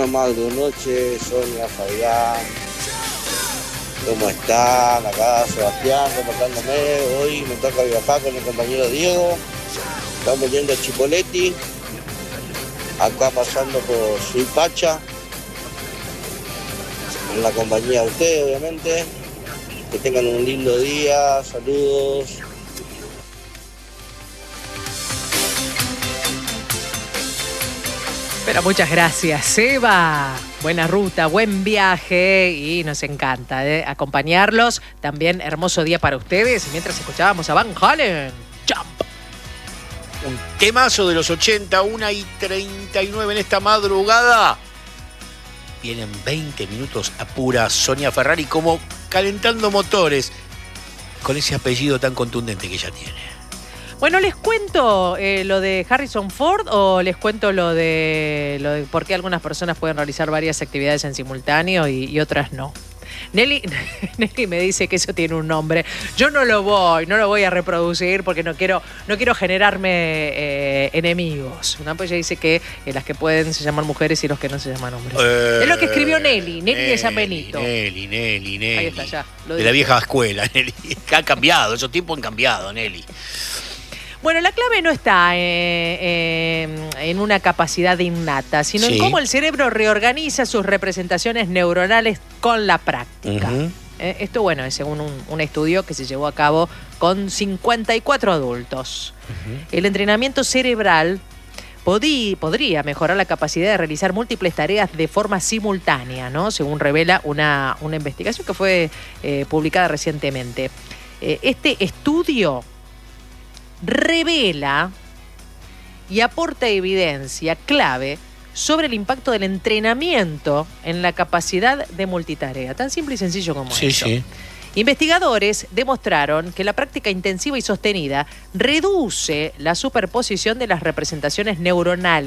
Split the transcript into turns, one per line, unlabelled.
Madru, noche, Sonia, Fabián. ¿Cómo están? Acá Sebastián, reportándome. Hoy me toca viajar con el compañero Diego. Estamos yendo a Chipoleti. Acá pasando por Suipacha. En la compañía de ustedes, obviamente. Que tengan un lindo día. Saludos.
Pero muchas gracias, Seba. Buena ruta, buen viaje y nos encanta acompañarlos. También hermoso día para ustedes. Y mientras escuchábamos a Van Halen, Jump.
Un temazo de los 80, 1:39 en esta madrugada. Vienen 20 minutos a pura Sonia Ferrari como calentando motores con ese apellido tan contundente que ella tiene.
Bueno, ¿les cuento lo de Harrison Ford o les cuento lo de por qué algunas personas pueden realizar varias actividades en simultáneo y otras no? Nelly me dice que eso tiene un nombre. Yo no lo voy a reproducir porque no quiero generarme enemigos, ¿no? Pues ella dice que las que pueden se llaman mujeres y los que no se llaman hombres. Es lo que escribió Nelly de San Benito.
Nelly.
Ahí está, ya.
De la vieja escuela, Nelly. Que ha cambiado, esos tiempos han cambiado, Nelly.
Bueno, la clave no está en una capacidad innata, sino en cómo el cerebro reorganiza sus representaciones neuronales con la práctica. Esto, bueno, es según un estudio que se llevó a cabo con 54 adultos. El entrenamiento cerebral podría mejorar la capacidad de realizar múltiples tareas de forma simultánea, ¿no? Según revela una investigación que fue publicada recientemente. Este estudio revela y aporta evidencia clave sobre el impacto del entrenamiento en la capacidad de multitarea. Tan simple y sencillo como eso. Sí. Investigadores demostraron que la práctica intensiva y sostenida reduce la superposición de las representaciones neuronales